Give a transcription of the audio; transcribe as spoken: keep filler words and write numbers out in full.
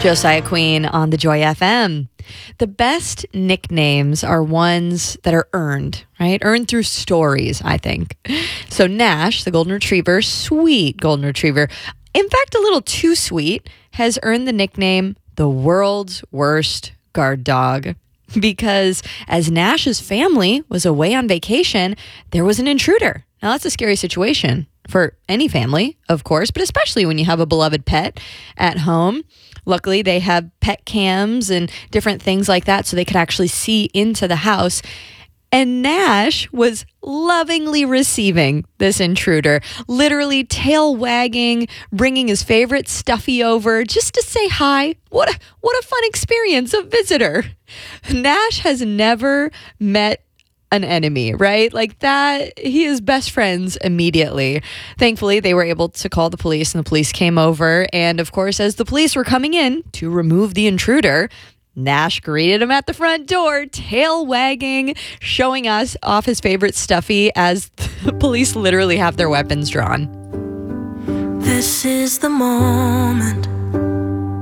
Josiah Queen on the Joy F M. The best nicknames are ones that are earned, right? Earned through stories, I think. So Nash, the golden retriever, sweet golden retriever, in fact, a little too sweet, has earned the nickname the world's worst guard dog. Because as Nash's family was away on vacation, there was an intruder. Now, that's a scary situation for any family, of course, but especially when you have a beloved pet at home. Luckily, they have pet cams and different things like that so they could actually see into the house. And Nash was lovingly receiving this intruder, literally tail wagging, bringing his favorite stuffy over just to say hi. What a, what a fun experience, a visitor. Nash has never met an enemy, right? Like that, he is best friends immediately. Thankfully, they were able to call the police and the police came over. And of course, as the police were coming in to remove the intruder, Nash greeted him at the front door, tail wagging, showing us off his favorite stuffy as the police literally have their weapons drawn. This is the moment